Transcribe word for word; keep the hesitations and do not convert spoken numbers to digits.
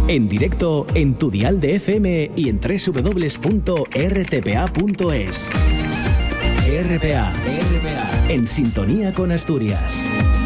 En directo en tu dial de F M y en doble u doble u doble u punto r t p a punto es. R P A, R P A, en sintonía con Asturias.